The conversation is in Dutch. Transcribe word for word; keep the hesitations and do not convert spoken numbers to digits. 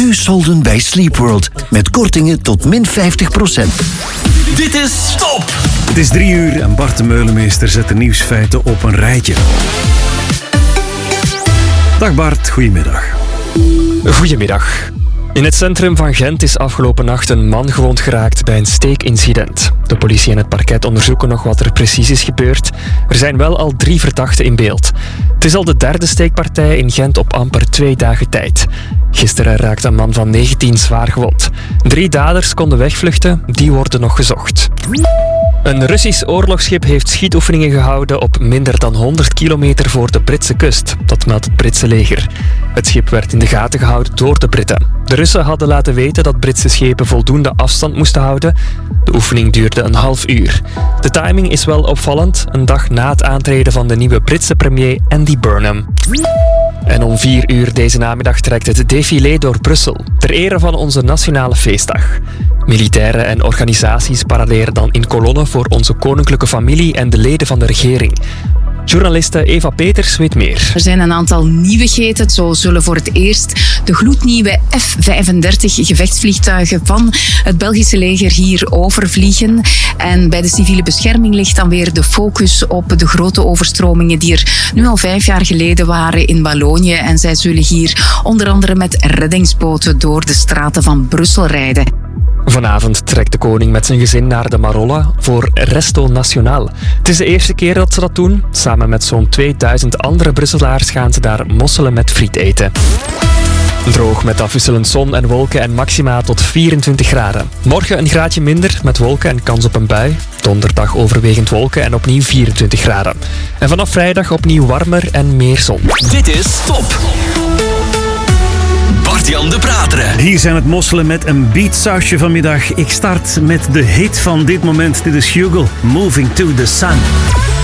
Nu solden bij Sleepworld. Met kortingen tot min vijftig procent. Dit is Stop! Het is drie uur en Bart de Meulemeester zet de nieuwsfeiten op een rijtje. Dag Bart, goedemiddag. Goedemiddag. In het centrum van Gent is afgelopen nacht een man gewond geraakt bij een steekincident. De politie en het parket onderzoeken nog wat er precies is gebeurd. Er zijn wel al drie verdachten in beeld. Het is al de derde steekpartij in Gent op amper twee dagen tijd. Gisteren raakte een man van negentien zwaar gewond. Drie daders konden wegvluchten, die worden nog gezocht. Een Russisch oorlogsschip heeft schietoefeningen gehouden op minder dan honderd kilometer voor de Britse kust. Dat meldt het Britse leger. Het schip werd in de gaten gehouden door de Britten. De Russen hadden laten weten dat Britse schepen voldoende afstand moesten houden. De oefening duurde een half uur. De timing is wel opvallend, een dag na het aantreden van de nieuwe Britse premier Andy Burnham. En om vier uur deze namiddag trekt het défilé door Brussel, ter ere van onze nationale feestdag. Militairen en organisaties paraderen dan in kolonnen voor onze koninklijke familie en de leden van de regering. Journaliste Eva Peters weet meer. Er zijn een aantal nieuwigheden. Zo zullen voor het eerst de gloednieuwe F vijfendertig gevechtsvliegtuigen van het Belgische leger hier overvliegen. En bij de civiele bescherming ligt dan weer de focus op de grote overstromingen die er nu al vijf jaar geleden waren in Wallonië. En zij zullen hier onder andere met reddingsboten door de straten van Brussel rijden. Vanavond trekt de koning met zijn gezin naar de Marolla voor Resto Nacional. Het is de eerste keer dat ze dat doen. Samen met zo'n tweeduizend andere Brusselaars gaan ze daar mosselen met friet eten. Droog met afwisselend zon en wolken en maxima tot vierentwintig graden. Morgen een graadje minder met wolken en kans op een bui. Donderdag overwegend wolken en opnieuw vierentwintig graden. En vanaf vrijdag opnieuw warmer en meer zon. Dit is Stop! Bart-Jan de Prateren. Hier zijn het mosselen met een beatsausje vanmiddag. Ik start met de hit van dit moment. Dit is Hugo, Moving to the Sun.